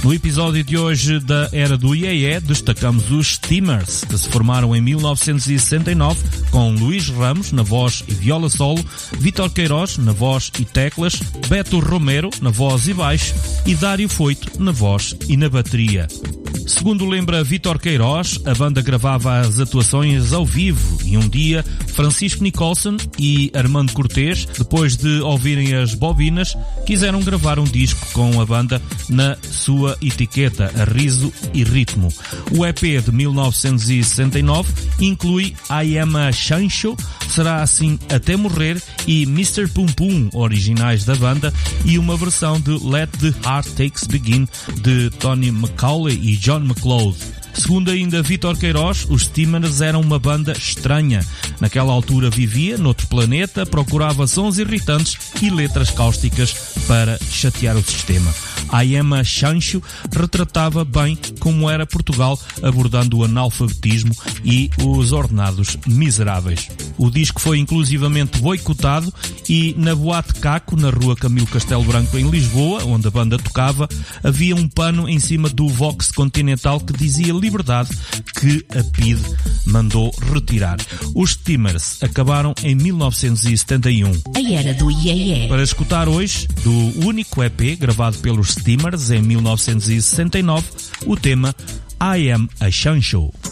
No episódio de hoje da Era do Iê, destacamos os Steamers, que se formaram em 1969, com Luís Ramos na voz e viola solo, Vítor Queiroz na voz e teclas, Beto Romero na voz e baixo e Dário Foito na voz e na bateria. Segundo lembra Vítor Queiroz, a banda gravava as atuações ao vivo e um dia Francisco Nicholson e Armando Cortês, depois de ouvirem as bobinas, quiseram gravar um disco com a banda na sua etiqueta, a Riso e Ritmo. O EP de 1969 inclui I Am a Chancho, Será Assim Até Morrer e Mr. Pum Pum, originais da banda, e uma versão de Let the Heart Takes Begin de Tony Macaulay e John McLeod. Segundo ainda Vítor Queiroz, os Steamers eram uma banda estranha. Naquela altura vivia noutro planeta, procurava sons irritantes e letras cáusticas para chatear o sistema. I Am a Chancho retratava bem como era Portugal, abordando o analfabetismo e os ordenados miseráveis. O disco foi inclusivamente boicotado e na Boate Caco, na rua Camilo Castelo Branco, em Lisboa, onde a banda tocava, havia um pano em cima do Vox Continental que dizia liberdade, que a PIDE mandou retirar. Os Steamers acabaram em 1971. A Era do Iê. Para escutar hoje, do único EP gravado pelos Steamers em 1969, o tema I Am a Chancho.